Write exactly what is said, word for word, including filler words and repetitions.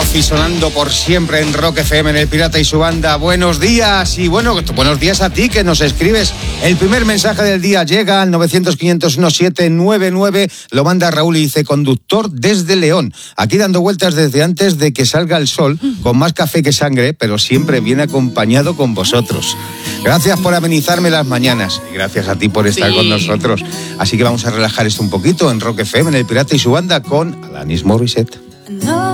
Coffee sonando por siempre en Rock F M, en El Pirata y su banda. Buenos días y bueno, buenos días a ti que nos escribes. El primer mensaje del día llega al nueve cero cero, cinco uno siete, nueve nueve. Lo manda Raúl y dice: conductor desde León. Aquí dando vueltas desde antes de que salga el sol, con más café que sangre, pero siempre bien acompañado con vosotros. Gracias por amenizarme las mañanas y gracias a ti por estar sí. con nosotros. Así que vamos a relajar esto un poquito en Rock F M, en El Pirata y su banda, con Alanis Morissette. No.